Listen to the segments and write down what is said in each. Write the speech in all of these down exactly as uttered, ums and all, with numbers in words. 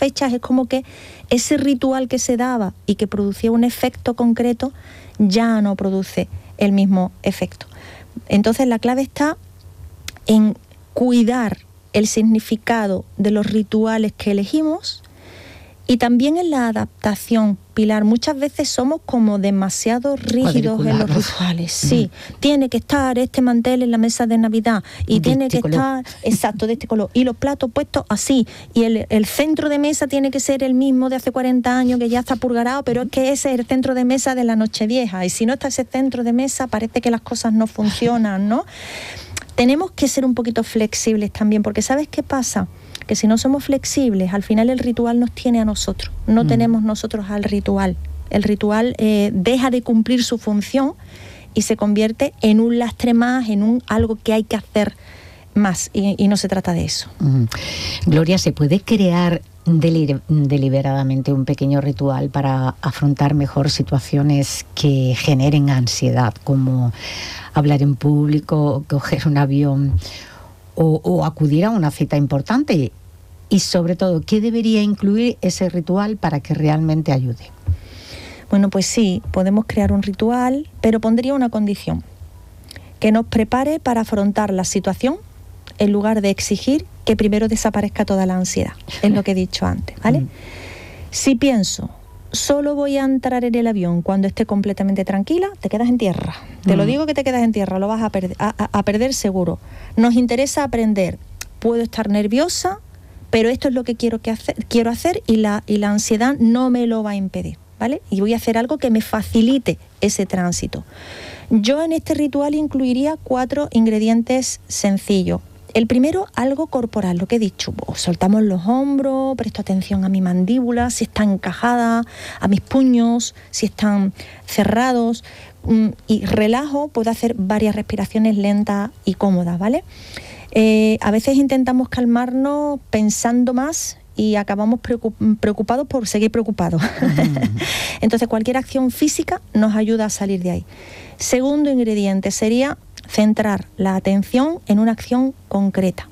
fechas es como que ese ritual que se daba y que producía un efecto concreto ya no produce el mismo efecto. Entonces la clave está en cuidar el significado de los rituales que elegimos y también en la adaptación, Pilar. Muchas veces somos como demasiado rígidos en los rituales. Sí, mm. tiene que estar este mantel en la mesa de Navidad y de tiene este que color. estar, exacto, de este color. Y los platos puestos así. Y el, el centro de mesa tiene que ser el mismo de hace cuarenta años, que ya está purgarado, pero es que ese es el centro de mesa de la Nochevieja. Y si no está ese centro de mesa, parece que las cosas no funcionan, ¿no? Tenemos que ser un poquito flexibles también, porque ¿sabes qué pasa? Que si no somos flexibles, al final el ritual nos tiene a nosotros, no mm. tenemos nosotros al ritual. El ritual eh, deja de cumplir su función y se convierte en un lastre más, en un algo que hay que hacer más, y, y no se trata de eso. Mm. Gloria, ¿se puede crear deli- deliberadamente un pequeño ritual para afrontar mejor situaciones que generen ansiedad, como hablar en público, coger un avión O, o acudir a una cita importante? Y sobre todo, ¿qué debería incluir ese ritual para que realmente ayude? Bueno, pues sí, podemos crear un ritual, pero pondría una condición: que nos prepare para afrontar la situación en lugar de exigir que primero desaparezca toda la ansiedad. Es lo que he dicho antes, ¿vale? Mm. Si pienso, solo voy a entrar en el avión cuando esté completamente tranquila, te quedas en tierra. Te mm. lo digo que te quedas en tierra, lo vas a perder, a, a, a perder seguro. Nos interesa aprender. Puedo estar nerviosa, pero esto es lo que quiero, que hacer, quiero hacer y la, y la ansiedad no me lo va a impedir, ¿vale? Y voy a hacer algo que me facilite ese tránsito. Yo en este ritual incluiría cuatro ingredientes sencillos. El primero, algo corporal, lo que he dicho. Soltamos los hombros, presto atención a mi mandíbula, si está encajada, a mis puños, si están cerrados, y relajo. Puedo hacer varias respiraciones lentas y cómodas, ¿vale? Eh, a veces intentamos calmarnos pensando más y acabamos preocupados por seguir preocupados. Uh-huh. Entonces cualquier acción física nos ayuda a salir de ahí. Segundo ingrediente sería centrar la atención en una acción concreta.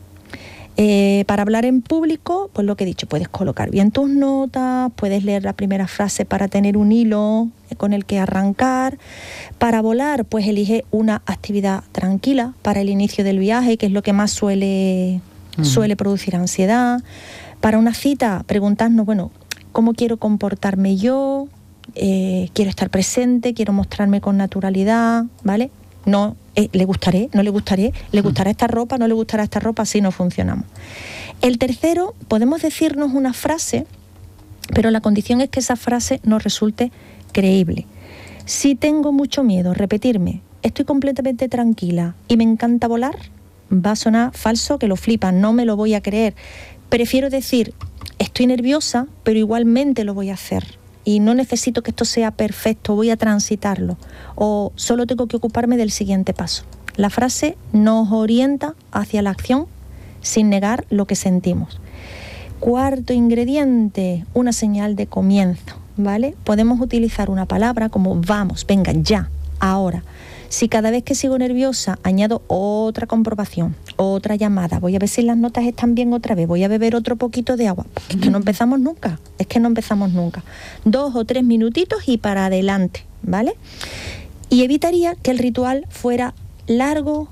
Eh, para hablar en público, pues lo que he dicho, puedes colocar bien tus notas, puedes leer la primera frase para tener un hilo con el que arrancar. Para volar, pues elige una actividad tranquila para el inicio del viaje, que es lo que más suele, uh-huh. suele producir ansiedad. Para una cita, preguntarnos, bueno, ¿cómo quiero comportarme yo? Eh, quiero estar presente, quiero mostrarme con naturalidad, ¿vale? No, eh, ¿le gustaré? ¿No le gustaré? ¿Le gustará esta ropa? ¿No le gustará esta ropa? Así no funcionamos. El tercero, podemos decirnos una frase, pero la condición es que esa frase nos resulte creíble. Si tengo mucho miedo, repetirme, estoy completamente tranquila y me encanta volar, va a sonar falso que lo flipan, no me lo voy a creer. Prefiero decir, estoy nerviosa, pero igualmente lo voy a hacer. Y no necesito que esto sea perfecto, voy a transitarlo. O solo tengo que ocuparme del siguiente paso. La frase nos orienta hacia la acción sin negar lo que sentimos. Cuarto ingrediente, una señal de comienzo, ¿vale? Podemos utilizar una palabra como vamos, venga, ya, ahora. Si cada vez que sigo nerviosa añado otra comprobación, otra llamada, voy a ver si las notas están bien otra vez, voy a beber otro poquito de agua, es que no empezamos nunca, es que no empezamos nunca. Dos o tres minutitos y para adelante, ¿vale? Y evitaría que el ritual fuera largo,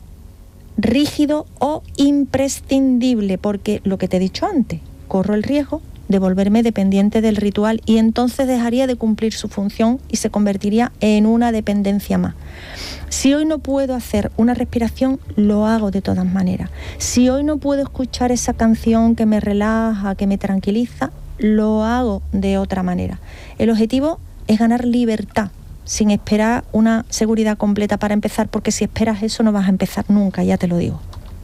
rígido o imprescindible, porque lo que te he dicho antes, corro el riesgo de volverme dependiente del ritual y entonces dejaría de cumplir su función y se convertiría en una dependencia más. Si hoy no puedo hacer una respiración, lo hago de todas maneras. Si hoy no puedo escuchar esa canción que me relaja, que me tranquiliza, lo hago de otra manera. El objetivo es ganar libertad, sin esperar una seguridad completa para empezar, porque si esperas eso no vas a empezar nunca, ya te lo digo.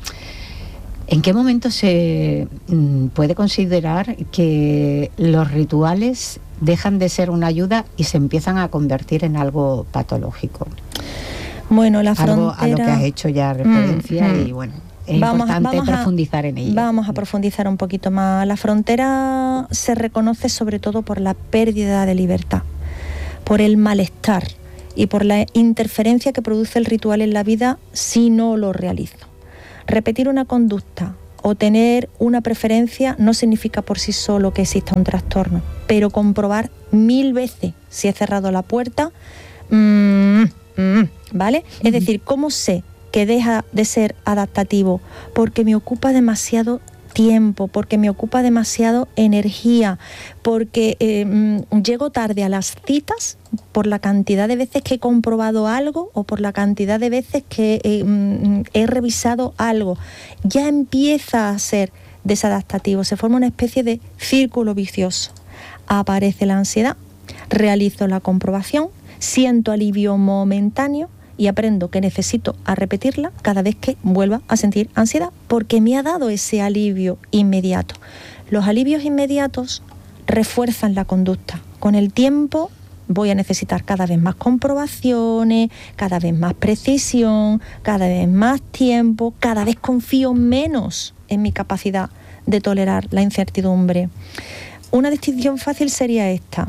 ¿En qué momento se mm, puede considerar que los rituales dejan de ser una ayuda y se empiezan a convertir en algo patológico? Bueno, la algo frontera... a lo que has hecho ya referencia mm, y bueno, es vamos, importante vamos profundizar a, en ello. Vamos a profundizar un poquito más. La frontera se reconoce sobre todo por la pérdida de libertad, por el malestar y por la interferencia que produce el ritual en la vida si no lo realizo. Repetir una conducta o tener una preferencia no significa por sí solo que exista un trastorno, pero comprobar mil veces si he cerrado la puerta, mmm, mmm, ¿vale? Uh-huh. Es decir, ¿cómo sé que deja de ser adaptativo? Porque me ocupa demasiado tiempo, porque me ocupa demasiado energía, porque eh, llego tarde a las citas por la cantidad de veces que he comprobado algo o por la cantidad de veces que eh, he revisado algo. Ya empieza a ser desadaptativo, se forma una especie de círculo vicioso. Aparece la ansiedad, realizo la comprobación, siento alivio momentáneo y aprendo que necesito a repetirla cada vez que vuelva a sentir ansiedad, porque me ha dado ese alivio inmediato. Los alivios inmediatos refuerzan la conducta. Con el tiempo voy a necesitar cada vez más comprobaciones, cada vez más precisión, cada vez más tiempo, cada vez confío menos en mi capacidad de tolerar la incertidumbre. Una distinción fácil sería esta.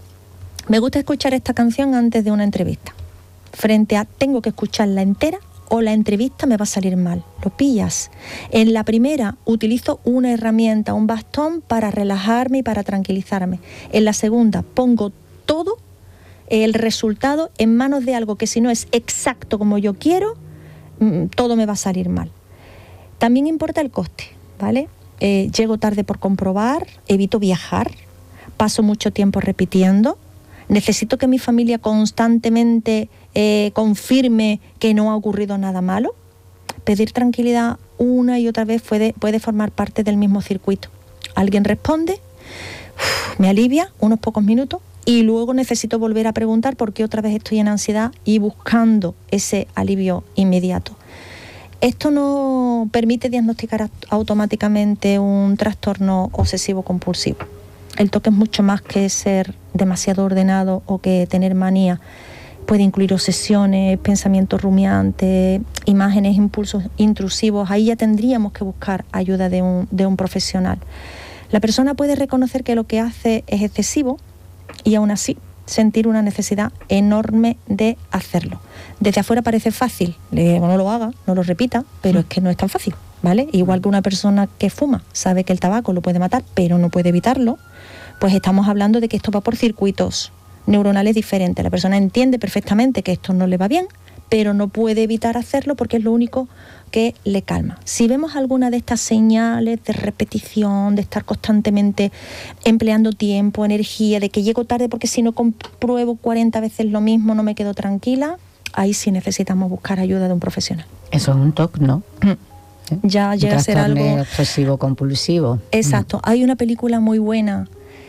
Me gusta escuchar esta canción antes de una entrevista. Frente a tengo que escucharla entera o la entrevista me va a salir mal. ¿Lo pillas? En la primera utilizo una herramienta, un bastón para relajarme y para tranquilizarme. En la segunda pongo todo el resultado en manos de algo que si no es exacto como yo quiero, todo me va a salir mal. También importa el coste, ¿vale? Eh, llego tarde por comprobar, evito viajar, paso mucho tiempo repitiendo. Necesito que mi familia constantemente eh, confirme que no ha ocurrido nada malo. Pedir tranquilidad una y otra vez puede, puede formar parte del mismo circuito. Alguien responde, uf, me alivia unos pocos minutos y luego necesito volver a preguntar por qué otra vez estoy en ansiedad y buscando ese alivio inmediato. Esto no permite diagnosticar automáticamente un trastorno obsesivo compulsivo. El toque es mucho más que ser demasiado ordenado o que tener manía. Puede incluir obsesiones, pensamientos rumiantes, imágenes, impulsos intrusivos. Ahí ya tendríamos que buscar ayuda de un, de un profesional. La persona puede reconocer que lo que hace es excesivo y aún así sentir una necesidad enorme de hacerlo. Desde afuera parece fácil, le digo, no lo haga, no lo repita, pero es que no es tan fácil, ¿vale? Igual que una persona que fuma sabe que el tabaco lo puede matar, pero no puede evitarlo, pues estamos hablando de que esto va por circuitos neuronales diferentes. La persona entiende perfectamente que esto no le va bien, pero no puede evitar hacerlo porque es lo único que le calma. Si vemos alguna de estas señales de repetición, de estar constantemente empleando tiempo, energía, de que llego tarde porque si no compruebo cuarenta veces lo mismo no me quedo tranquila, ahí sí necesitamos buscar ayuda de un profesional. Eso es un T O C, ¿no? Ya llega a ser algo obsesivo compulsivo. Exacto. Hay una película muy buena,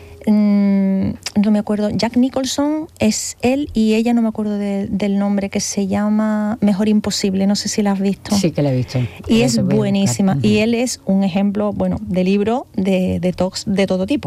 Mm, no me acuerdo, Jack Nicholson es él y ella, no me acuerdo de, del nombre, que se llama Mejor Imposible, no sé si la has visto. Sí que la he visto. Y es buenísima, uh-huh. Y él es un ejemplo, bueno, de libro de detox de todo tipo.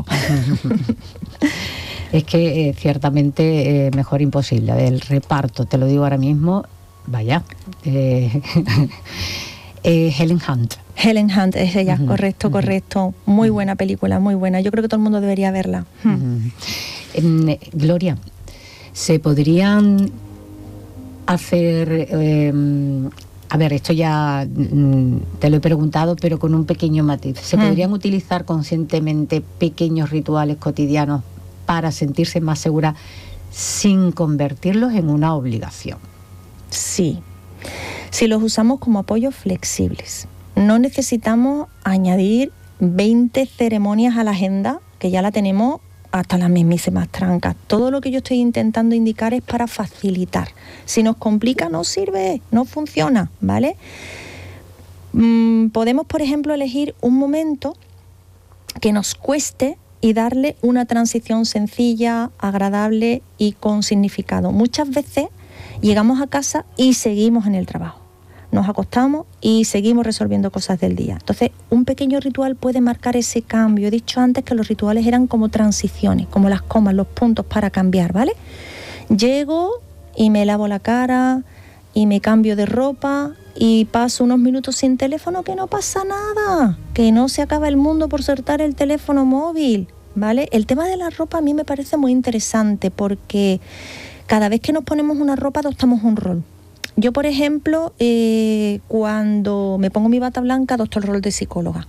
Es que eh, ciertamente eh, Mejor Imposible, el reparto, te lo digo ahora mismo, vaya, eh, eh, Helen Hunt. Helen Hunt es ella, uh-huh, correcto, uh-huh. correcto. Muy uh-huh. buena película, muy buena. Yo creo que todo el mundo debería verla. Uh-huh. eh, Gloria, ¿se podrían hacer... Eh, a ver, esto ya mm, te lo he preguntado, pero con un pequeño matiz. ¿Se uh-huh. podrían utilizar conscientemente pequeños rituales cotidianos para sentirse más segura sin convertirlos en una obligación? Sí. Si los usamos como apoyos flexibles. No necesitamos añadir veinte ceremonias a la agenda, que ya la tenemos hasta las mismísimas trancas. Todo lo que yo estoy intentando indicar es para facilitar. Si nos complica, no sirve, no funciona, ¿vale? Mm, podemos, por ejemplo, elegir un momento que nos cueste y darle una transición sencilla, agradable y con significado. Muchas veces llegamos a casa y seguimos en el trabajo. Nos acostamos y seguimos resolviendo cosas del día. Entonces, un pequeño ritual puede marcar ese cambio. He dicho antes que los rituales eran como transiciones, como las comas, los puntos para cambiar, ¿vale? Llego y me lavo la cara y me cambio de ropa y paso unos minutos sin teléfono, que no pasa nada, que no se acaba el mundo por soltar el teléfono móvil, ¿vale? El tema de la ropa a mí me parece muy interesante porque cada vez que nos ponemos una ropa adoptamos un rol. Yo, por ejemplo, eh, cuando me pongo mi bata blanca, adopto el rol de psicóloga.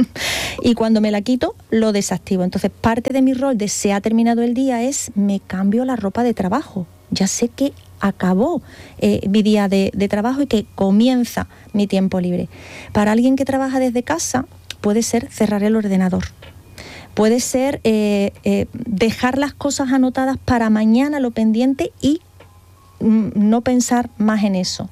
Y cuando me la quito, lo desactivo. Entonces, parte de mi rol de se ha terminado el día es me cambio la ropa de trabajo. Ya sé que acabó eh, mi día de, de trabajo y que comienza mi tiempo libre. Para alguien que trabaja desde casa, puede ser cerrar el ordenador. Puede ser eh, eh, dejar las cosas anotadas para mañana, lo pendiente, y no pensar más en eso.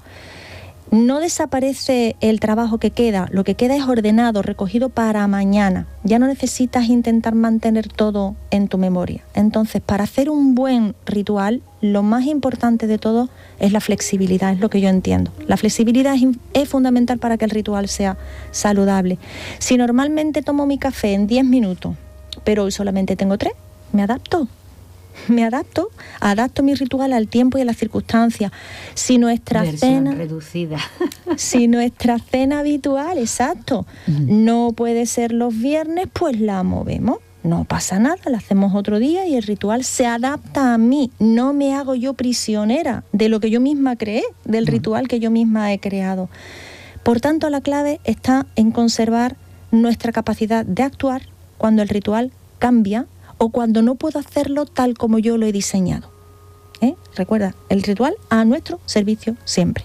No desaparece el trabajo que queda, lo que queda es ordenado, recogido para mañana. Ya no necesitas intentar mantener todo en tu memoria. Entonces, para hacer un buen ritual, lo más importante de todo es la flexibilidad, es lo que yo entiendo. La flexibilidad es, es fundamental para que el ritual sea saludable. Si normalmente tomo mi café en diez minutos, pero hoy solamente tengo tres, me adapto. Me adapto, adapto mi ritual al tiempo y a las circunstancias. Si nuestra Versión cena reducida. Si nuestra cena habitual, exacto, mm. no puede ser los viernes, pues la movemos. No pasa nada, la hacemos otro día y el ritual se adapta a mí. No me hago yo prisionera de lo que yo misma creé, del mm. ritual que yo misma he creado. Por tanto, la clave está en conservar nuestra capacidad de actuar cuando el ritual cambia o cuando no puedo hacerlo tal como yo lo he diseñado. ¿Eh? Recuerda, el ritual a nuestro servicio siempre.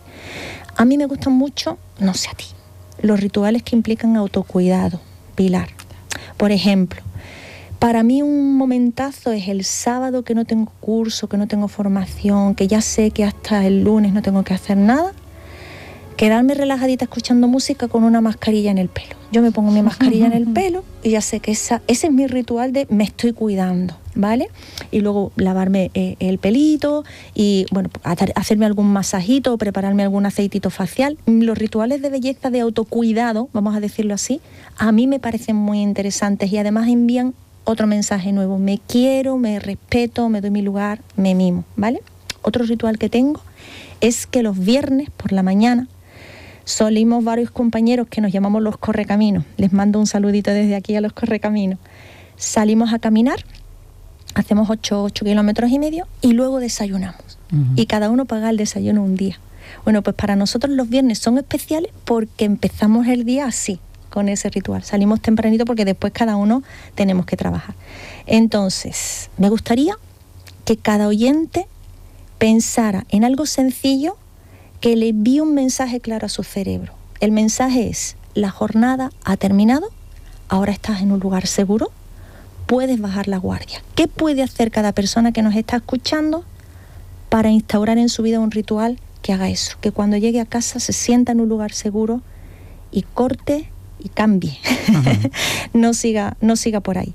A mí me gustan mucho, no sé a ti, los rituales que implican autocuidado, Pilar. Por ejemplo, para mí un momentazo es el sábado que no tengo curso, que no tengo formación, que ya sé que hasta el lunes no tengo que hacer nada, quedarme relajadita escuchando música con una mascarilla en el pelo. Yo me pongo mi mascarilla en el pelo y ya sé que esa, ese es mi ritual de me estoy cuidando, ¿vale? Y luego lavarme eh, el pelito y, bueno, hacerme algún masajito o prepararme algún aceitito facial. Los rituales de belleza, de autocuidado, vamos a decirlo así, a mí me parecen muy interesantes y además envían otro mensaje nuevo. Me quiero, me respeto, me doy mi lugar, me mimo, ¿vale? Otro ritual que tengo es que los viernes por la mañana solimos varios compañeros que nos llamamos los correcaminos. Les mando un saludito desde aquí a los correcaminos. Salimos a caminar, hacemos ocho kilómetros y medio y luego desayunamos. Uh-huh. Y cada uno paga el desayuno un día. Bueno, pues para nosotros los viernes son especiales porque empezamos el día así, con ese ritual. Salimos tempranito porque después cada uno tenemos que trabajar. Entonces, me gustaría que cada oyente pensara en algo sencillo que le envíe un mensaje claro a su cerebro. El mensaje es: la jornada ha terminado, ahora estás en un lugar seguro, puedes bajar la guardia. ¿Qué puede hacer cada persona que nos está escuchando para instaurar en su vida un ritual que haga eso? Que cuando llegue a casa se sienta en un lugar seguro y corte y cambie. Uh-huh. no siga, no siga por ahí.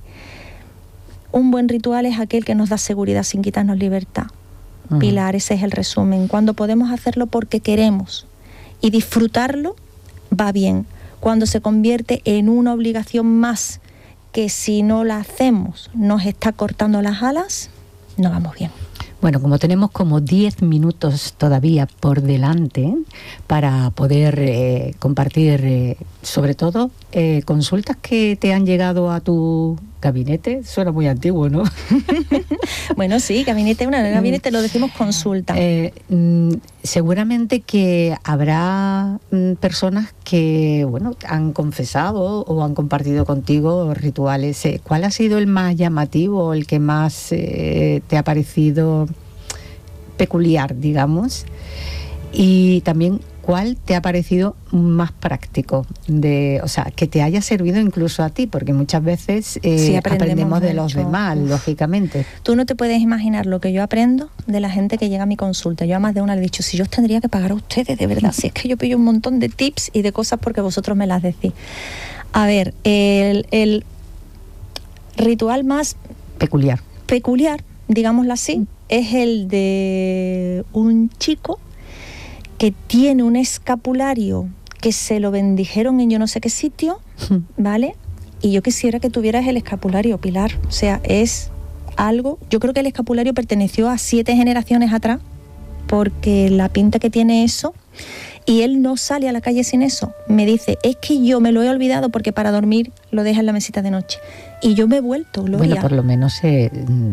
Un buen ritual es aquel que nos da seguridad sin quitarnos libertad. Uh-huh. Pilar, ese es el resumen. Cuando podemos hacerlo porque queremos y disfrutarlo, va bien. Cuando se convierte en una obligación más que si no la hacemos nos está cortando las alas, no vamos bien. Bueno, como tenemos como diez minutos todavía por delante para poder eh, compartir, eh, sobre todo, eh, consultas que te han llegado a tu gabinete. Suena muy antiguo, ¿no? Bueno, sí, gabinete, una gabinete lo decimos consulta. Eh, mm, seguramente que habrá mm, personas que, bueno, han confesado o han compartido contigo rituales. Eh, ¿Cuál ha sido el más llamativo, el que más eh, te ha parecido peculiar, digamos? Y también, ¿cuál te ha parecido más práctico? De, o sea, que te haya servido incluso a ti, porque muchas veces eh, sí, aprendemos, aprendemos de los demás, Uf. lógicamente. Tú no te puedes imaginar lo que yo aprendo de la gente que llega a mi consulta. Yo a más de una le he dicho, si yo os tendría que pagar a ustedes, de verdad, si es que yo pillo un montón de tips y de cosas porque vosotros me las decís. A ver, el, el ritual más peculiar, peculiar, digámoslo así, es el de un chico que tiene un escapulario que se lo bendijeron en yo no sé qué sitio, ¿vale? Y yo quisiera que tuvieras el escapulario, Pilar. O sea, es algo... Yo creo que el escapulario perteneció a siete generaciones atrás, porque la pinta que tiene eso... Y él no sale a la calle sin eso. Me dice, es que yo me lo he olvidado porque para dormir lo deja en la mesita de noche. Y yo me he vuelto, Gloria. Bueno, por lo menos... Eh...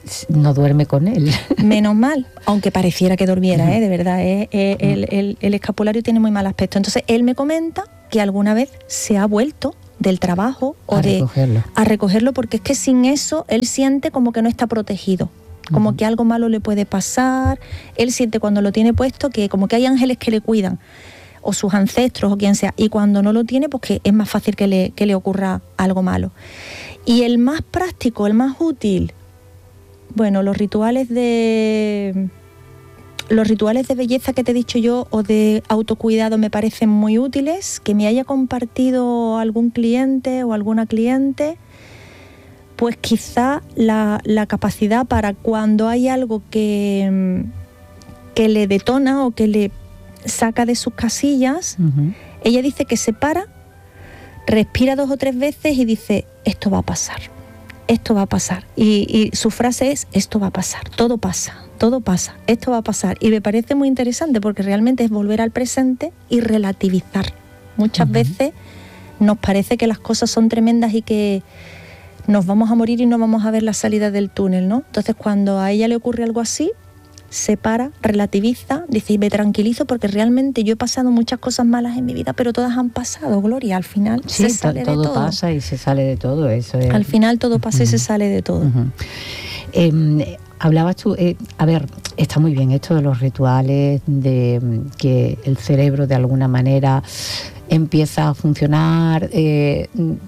no duerme con él. Menos mal, aunque pareciera que durmiera, ¿eh? De verdad, ¿eh? el, el, el escapulario tiene muy mal aspecto. Entonces él me comenta que alguna vez se ha vuelto del trabajo o a de recogerlo. a recogerlo, porque es que sin eso él siente como que no está protegido, como uh-huh. que algo malo le puede pasar. Él siente cuando lo tiene puesto que como que hay ángeles que le cuidan, o sus ancestros o quien sea, y cuando no lo tiene, pues que es más fácil que le, que le ocurra algo malo. Y el más práctico, el más útil, bueno, los rituales de los rituales de belleza que te he dicho yo, o de autocuidado, me parecen muy útiles. Que me haya compartido algún cliente o alguna cliente, pues quizá la, la capacidad para cuando hay algo que, que le detona o que le saca de sus casillas, uh-huh. ella dice que se para, respira dos o tres veces y dice, esto va a pasar, esto va a pasar. Y, y su frase es, esto va a pasar, todo pasa, todo pasa, esto va a pasar. Y me parece muy interesante porque realmente es volver al presente y relativizar. Muchas uh-huh. veces nos parece que las cosas son tremendas y que nos vamos a morir y no vamos a ver la salida del túnel, ¿no? Entonces, cuando a ella le ocurre algo así, se para, relativiza, dice, y me tranquilizo porque realmente yo he pasado muchas cosas malas en mi vida, pero todas han pasado, Gloria, al final sí, se sale todo de todo. Todo pasa y se sale de todo eso. Es... Al final todo pasa uh-huh. y se sale de todo. Uh-huh. Eh, hablabas tú, eh, a ver, está muy bien esto de los rituales, de que el cerebro de alguna manera empieza a funcionar, eh,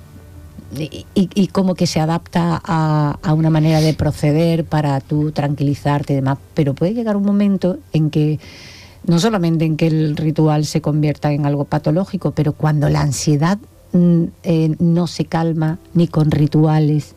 Y, y, y como que se adapta a, a una manera de proceder para tú tranquilizarte y demás, pero puede llegar un momento en que no solamente en que el ritual se convierta en algo patológico, pero cuando la ansiedad eh, no se calma ni con rituales,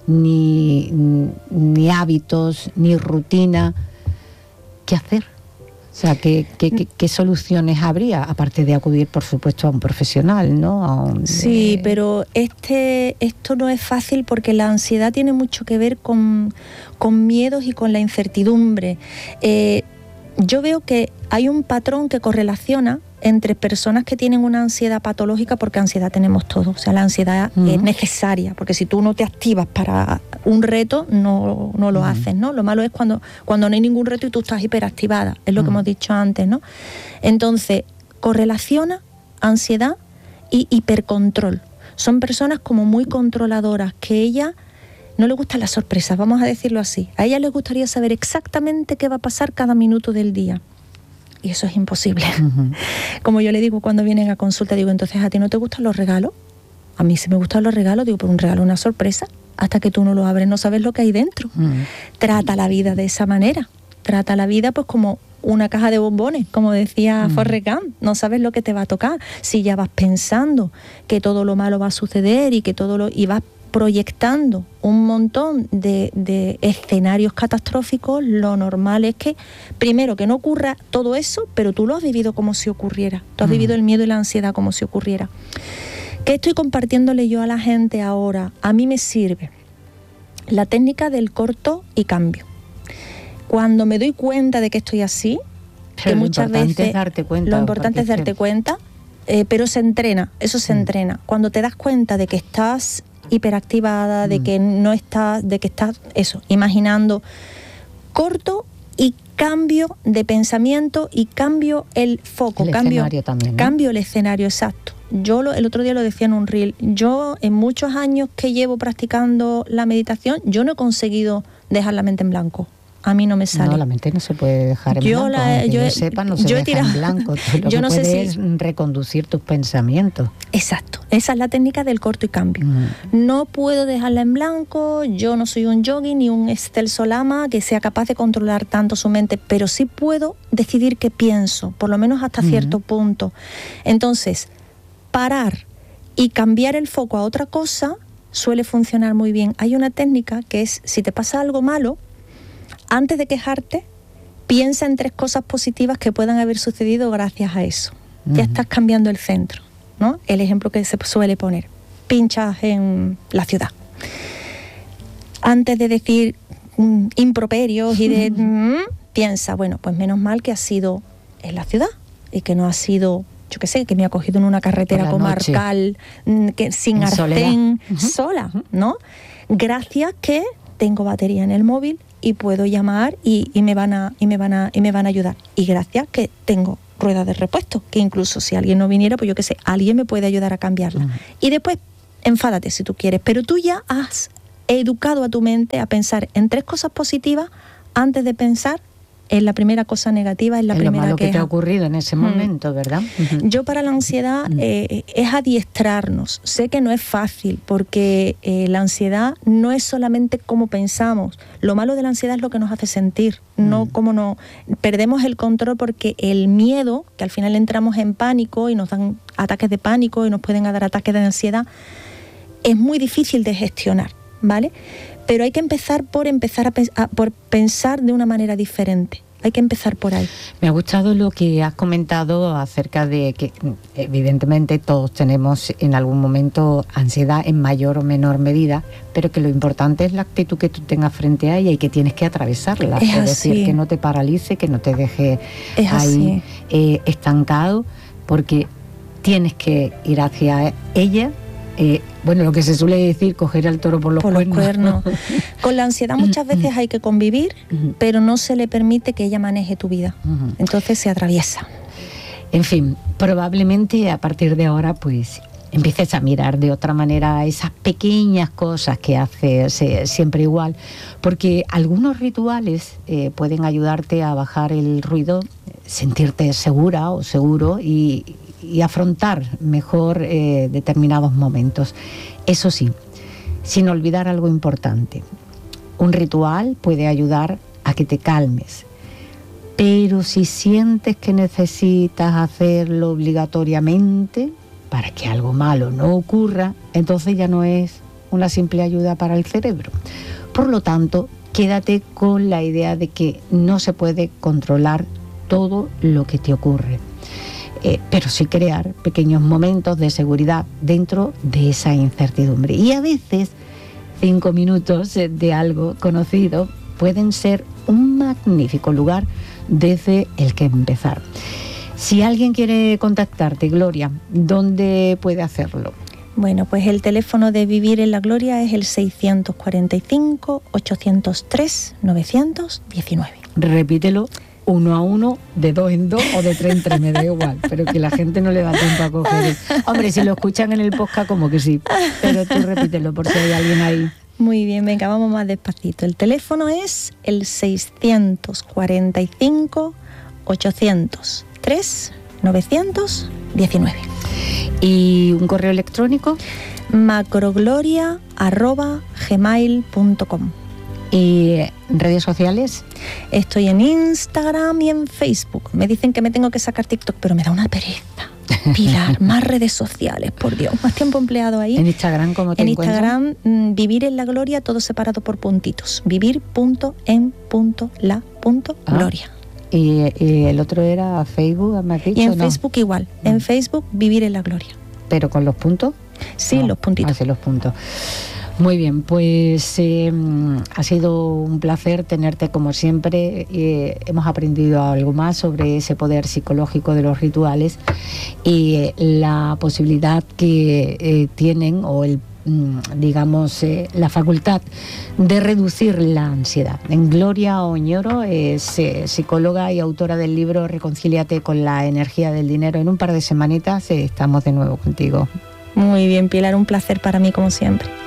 ni, ni hábitos, ni rutina, ¿qué hacer? O sea, ¿qué, qué, qué, qué soluciones habría? Aparte de acudir, por supuesto, a un profesional, ¿no? A un, sí, eh... pero este, esto no es fácil porque la ansiedad tiene mucho que ver con, con miedos y con la incertidumbre. Eh, yo veo que hay un patrón que correlaciona entre personas que tienen una ansiedad patológica, porque ansiedad tenemos todos, o sea, la ansiedad uh-huh. es necesaria, porque si tú no te activas para un reto, no, no lo uh-huh. haces, ¿no? Lo malo es cuando, cuando no hay ningún reto y tú estás hiperactivada, es lo uh-huh. que hemos dicho antes, ¿no? Entonces, correlaciona ansiedad y hipercontrol. Son personas como muy controladoras, que ella no le gustan las sorpresas, vamos a decirlo así. A ella le gustaría saber exactamente qué va a pasar cada minuto del día. Y eso es imposible. Uh-huh. Como yo le digo cuando vienen a consulta, digo, entonces, ¿a ti no te gustan los regalos? A mí sí me gustan los regalos, digo, por un regalo, una sorpresa, hasta que tú no lo abres, no sabes lo que hay dentro. Uh-huh. Trata la vida de esa manera. Trata la vida pues como una caja de bombones, como decía uh-huh. Forrest Gump. No sabes lo que te va a tocar. Si ya vas pensando que todo lo malo va a suceder y que todo lo... y vas proyectando un montón de, de escenarios catastróficos, lo normal es que, primero, que no ocurra todo eso, pero tú lo has vivido como si ocurriera. Tú has uh-huh. vivido el miedo y la ansiedad como si ocurriera. ¿Qué estoy compartiéndole yo a la gente ahora? A mí me sirve la técnica del corto y cambio. Cuando me doy cuenta de que estoy así, pero que muchas veces es darte cuenta, lo importante es darte cuenta, eh, pero se entrena, eso se uh-huh. entrena. Cuando te das cuenta de que estás hiperactivada, de que no estás, de que estás eso, imaginando, corto y cambio de pensamiento y cambio el foco, el cambio, escenario también, ¿no? Cambio el escenario, exacto. Yo lo, el otro día lo decía en un reel, yo en muchos años que llevo practicando la meditación, yo no he conseguido dejar la mente en blanco. A mí no me sale. No, la mente no se puede dejar en yo blanco. La, yo, yo sepa, no se yo deja tirado, en blanco. Tú lo yo que no puedes sé es si, reconducir tus pensamientos. Exacto. Esa es la técnica del corto y cambio. Mm. No puedo dejarla en blanco. Yo no soy un yogi ni un excelso lama que sea capaz de controlar tanto su mente, pero sí puedo decidir qué pienso, por lo menos hasta mm. cierto punto. Entonces, parar y cambiar el foco a otra cosa suele funcionar muy bien. Hay una técnica que es, si te pasa algo malo, antes de quejarte, piensa en tres cosas positivas que puedan haber sucedido gracias a eso. Uh-huh. Ya estás cambiando el centro, ¿no? El ejemplo que se suele poner. Pinchas en la ciudad. Antes de decir mm, improperios y de... Mm, piensa, bueno, pues menos mal que ha sido en la ciudad y que no ha sido... yo qué sé, que me ha cogido en una carretera comarcal, que, sin arcén, uh-huh. sola, ¿no? Gracias que tengo batería en el móvil y puedo llamar y, y me van a y me van a y me van a ayudar. Y gracias que tengo ruedas de repuesto, que incluso si alguien no viniera, pues yo qué sé, alguien me puede ayudar a cambiarla. Uh-huh. Y después, enfádate si tú quieres, pero tú ya has educado a tu mente a pensar en tres cosas positivas antes de pensar en la primera cosa negativa, en la es primera lo malo queja. que te ha ocurrido en ese momento, mm. ¿verdad? Uh-huh. Yo para la ansiedad eh, es adiestrarnos. Sé que no es fácil porque eh, la ansiedad no es solamente cómo pensamos. Lo malo de la ansiedad es lo que nos hace sentir, mm. no cómo no perdemos el control, porque el miedo, que al final entramos en pánico y nos dan ataques de pánico y nos pueden dar ataques de ansiedad, es muy difícil de gestionar, ¿vale? Pero hay que empezar por empezar a, a por pensar de una manera diferente. Hay que empezar por ahí. Me ha gustado lo que has comentado acerca de que evidentemente todos tenemos en algún momento ansiedad en mayor o menor medida, pero que lo importante es la actitud que tú tengas frente a ella y que tienes que atravesarla. Es, es decir, que no te paralice, que no te deje es ahí eh, estancado, porque tienes que ir hacia ella. Eh, bueno, lo que se suele decir, coger al toro por los por cuernos. Los cuernos. Con la ansiedad muchas veces hay que convivir, uh-huh. pero no se le permite que ella maneje tu vida. Uh-huh. Entonces se atraviesa. En fin, probablemente a partir de ahora pues empieces a mirar de otra manera esas pequeñas cosas que haces eh, siempre igual, porque algunos rituales eh, pueden ayudarte a bajar el ruido, sentirte segura o seguro y y afrontar mejor eh, determinados momentos. Eso sí, sin olvidar algo importante. Un ritual puede ayudar a que te calmes, pero si sientes que necesitas hacerlo obligatoriamente para que algo malo no ocurra, entonces ya no es una simple ayuda para el cerebro. Por lo tanto, quédate con la idea de que no se puede controlar todo lo que te ocurre. Eh, pero sí crear pequeños momentos de seguridad dentro de esa incertidumbre. Y a veces cinco minutos de algo conocido pueden ser un magnífico lugar desde el que empezar. Si alguien quiere contactarte, Gloria, ¿dónde puede hacerlo? Bueno, pues el teléfono de Vivir en la Gloria es el seiscientos cuarenta y cinco, ochocientos tres, novecientos diecinueve. Repítelo. Uno a uno, de dos en dos o de tres en tres, me da igual, pero que la gente no le da tiempo a coger. Hombre, si lo escuchan en el podcast, como que sí, pero tú repítelo por si hay alguien ahí. Muy bien, venga, vamos más despacito. El teléfono es el seiscientos cuarenta y cinco, ochocientos tres, novecientos diecinueve. ¿Y un correo electrónico? macrogloria arroba gmail punto com. ¿Y redes sociales? Estoy en Instagram y en Facebook. Me dicen que me tengo que sacar TikTok, pero me da una pereza. Pilar, más redes sociales, por Dios, más tiempo empleado ahí. ¿En Instagram cómo te en encuentras? En Instagram, Vivir en la Gloria, todo separado por puntitos. vivir punto en punto la punto gloria. Ah, ¿y, ¿Y el otro era Facebook, me has dicho? Y en no? Facebook igual. Mm. En Facebook, Vivir en la Gloria. ¿Pero con los puntos? Sí, no, los puntitos. Ah, sí, los puntos. Muy bien, pues eh, ha sido un placer tenerte como siempre. Eh, hemos aprendido algo más sobre ese poder psicológico de los rituales y eh, la posibilidad que eh, tienen o el digamos eh, la facultad de reducir la ansiedad. En Gloria Oñoro es eh, psicóloga y autora del libro Reconcíliate con la energía del dinero. En un par de semanitas eh, estamos de nuevo contigo. Muy bien, Pilar, un placer para mí como siempre.